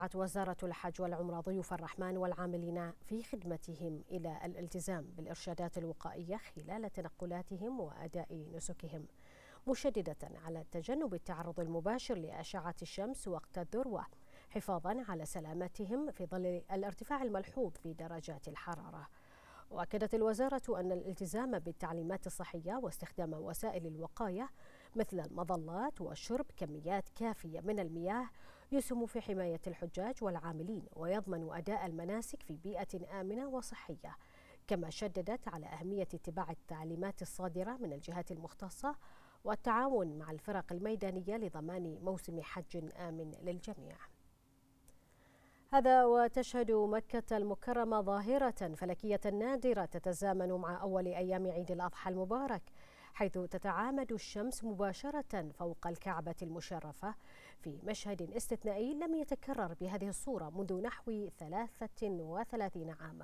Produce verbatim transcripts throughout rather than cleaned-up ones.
دعت وزارة الحج والعمرة ضيوف الرحمن والعاملين في خدمتهم إلى الالتزام بالإرشادات الوقائية خلال تنقلاتهم وأداء نسكهم، مشددة على تجنب التعرض المباشر لأشعة الشمس وقت الذروة حفاظا على سلامتهم في ظل الارتفاع الملحوظ في درجات الحرارة. وأكدت الوزارة أن الالتزام بالتعليمات الصحية واستخدام وسائل الوقاية مثل المظلات وشرب كميات كافية من المياه يسهم في حماية الحجاج والعاملين ويضمن أداء المناسك في بيئة آمنة وصحية. كما شددت على أهمية اتباع التعليمات الصادرة من الجهات المختصة والتعاون مع الفرق الميدانية لضمان موسم حج آمن للجميع. هذا وتشهد مكة المكرمة ظاهرة فلكية نادرة تتزامن مع أول أيام عيد الأضحى المبارك، حيث تتعامد الشمس مباشرة فوق الكعبة المشرفة في مشهد استثنائي لم يتكرر بهذه الصورة منذ نحو ثلاثة وثلاثين عاما.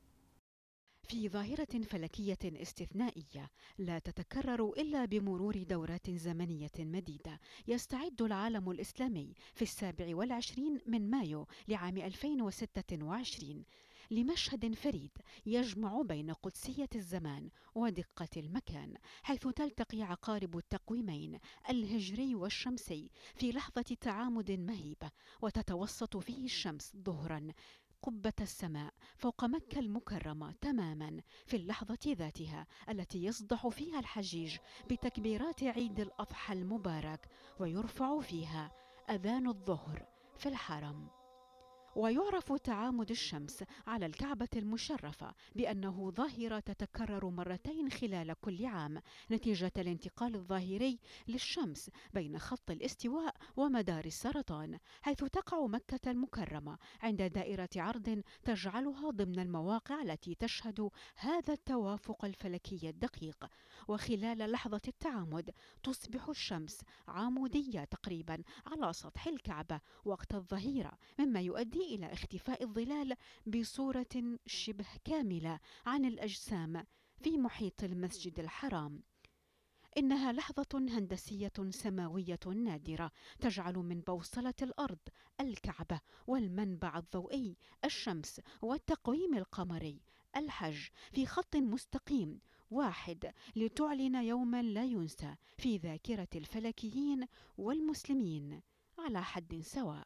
في ظاهرة فلكية استثنائية لا تتكرر إلا بمرور دورات زمنية مديدة، يستعد العالم الإسلامي في السابع والعشرين من مايو لعام ألفين وستة وعشرين لمشهد فريد يجمع بين قدسية الزمان ودقة المكان، حيث تلتقي عقارب التقويمين الهجري والشمسي في لحظة تعامد مهيبة، وتتوسط فيه الشمس ظهرا قبة السماء فوق مكة المكرمة تماما في اللحظة ذاتها التي يصدح فيها الحجيج بتكبيرات عيد الأضحى المبارك، ويرفع فيها أذان الظهر في الحرم. ويعرف تعامد الشمس على الكعبة المشرفة بأنه ظاهرة تتكرر مرتين خلال كل عام نتيجة الانتقال الظاهري للشمس بين خط الاستواء ومدار السرطان، حيث تقع مكة المكرمة عند دائرة عرض تجعلها ضمن المواقع التي تشهد هذا التوافق الفلكي الدقيق. وخلال لحظة التعامد تصبح الشمس عمودية تقريبا على سطح الكعبة وقت الظهيرة، مما يؤدي إلى اختفاء الظلال بصورة شبه كاملة عن الأجسام في محيط المسجد الحرام. إنها لحظة هندسية سماوية نادرة تجعل من بوصلة الأرض الكعبة والمنبع الضوئي الشمس والتقويم القمري الحج في خط مستقيم واحد لتعلن يوما لا ينسى في ذاكرة الفلكيين والمسلمين على حد سواء.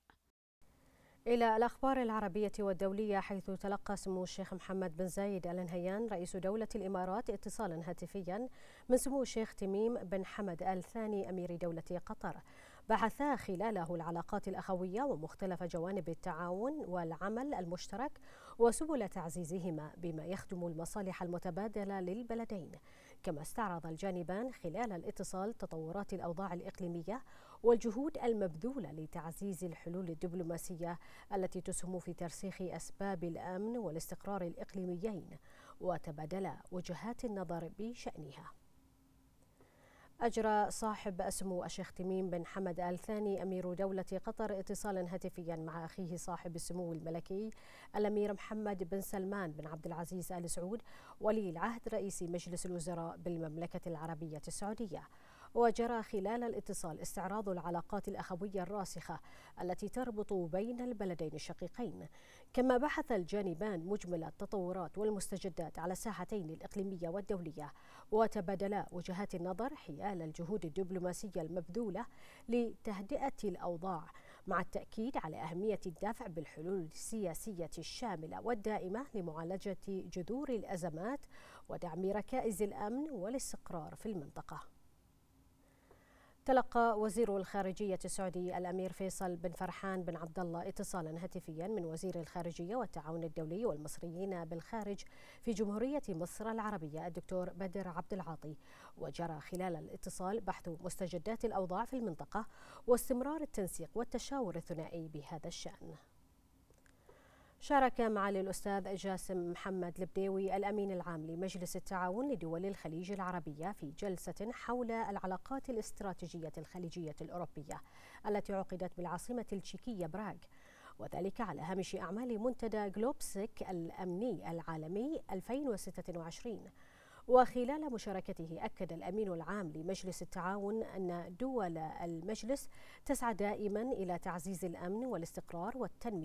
إلى الأخبار العربية والدولية، حيث تلقى سمو الشيخ محمد بن زايد آل نهيان رئيس دولة الإمارات اتصالا هاتفيا من سمو الشيخ تميم بن حمد آل ثاني أمير دولة قطر، بحثا خلاله العلاقات الأخوية ومختلف جوانب التعاون والعمل المشترك وسبل تعزيزهما بما يخدم المصالح المتبادلة للبلدين. كما استعرض الجانبان خلال الاتصال تطورات الأوضاع الإقليمية والجهود المبذولة لتعزيز الحلول الدبلوماسية التي تسهم في ترسيخ أسباب الأمن والاستقرار الإقليميين، وتبادلا وجهات النظر بشأنها. أجرى صاحب السمو الشيخ تميم بن حمد آل ثاني أمير دولة قطر اتصالا هاتفيا مع أخيه صاحب السمو الملكي الأمير محمد بن سلمان بن عبد العزيز آل سعود ولي العهد رئيس مجلس الوزراء بالمملكة العربية السعودية. وجرى خلال الاتصال استعراض العلاقات الأخوية الراسخة التي تربط بين البلدين الشقيقين. كما بحث الجانبان مجمل التطورات والمستجدات على الساحتين الإقليمية والدولية، وتبادلا وجهات النظر حيال الجهود الدبلوماسية المبذولة لتهدئة الأوضاع، مع التأكيد على أهمية الدفع بالحلول السياسية الشاملة والدائمة لمعالجة جذور الأزمات ودعم ركائز الأمن والاستقرار في المنطقة. تلقى وزير الخارجية السعودي الأمير فيصل بن فرحان بن عبد الله اتصالا هاتفيا من وزير الخارجية والتعاون الدولي والمصريين بالخارج في جمهورية مصر العربية الدكتور بدر عبد العاطي، وجرى خلال الاتصال بحث مستجدات الأوضاع في المنطقة واستمرار التنسيق والتشاور الثنائي بهذا الشأن. شارك معالي الأستاذ جاسم محمد البديوي الأمين العام لمجلس التعاون لدول الخليج العربية في جلسة حول العلاقات الاستراتيجية الخليجية الأوروبية التي عقدت بالعاصمة التشيكية براغ، وذلك على هامش أعمال منتدى جلوبسك الأمني العالمي ألفين وستة وعشرين. وخلال مشاركته أكد الأمين العام لمجلس التعاون أن دول المجلس تسعى دائما إلى تعزيز الأمن والاستقرار والتنمية